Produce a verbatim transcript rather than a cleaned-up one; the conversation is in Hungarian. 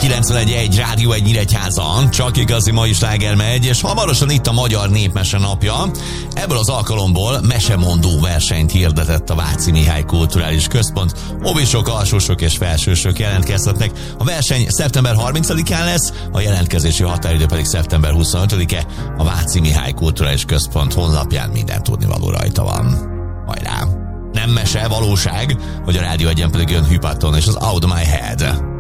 kilencvenegy egy Rádió egy Nyíregyháza, csak igazi mai sláger megy, és hamarosan itt a Magyar Népmese napja. Ebből az alkalomból mesemondó versenyt hirdetett a Váci Mihály Kulturális Központ. Óvisok, alsósok és felsősök jelentkezhetnek. A verseny szeptember harmincadikán lesz, a jelentkezési határidő pedig szeptember huszonötödike. A Váci Mihály Kulturális Központ honlapján minden tudnivaló rajta van. Hajrá! Nem mese, valóság, hogy a Rádió egyen pedig jön Hypaton és az Out My Head.